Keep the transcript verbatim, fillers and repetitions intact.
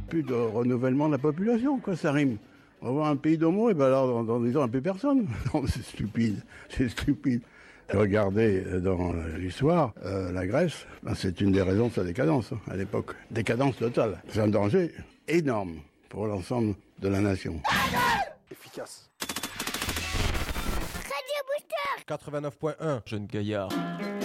plus de renouvellement de la population, quoi, ça rime. On va voir un pays d'homo, et ben alors, dans, dans dix ans, un peu personne. Non, c'est stupide, c'est stupide. Regardez dans l'histoire, euh, la Grèce, ben, c'est une des raisons de sa décadence, hein, à l'époque. Décadence totale. C'est un danger énorme pour l'ensemble de la nation. Efficace. Radio Booster quatre-vingt-neuf point un, jeune gaillard.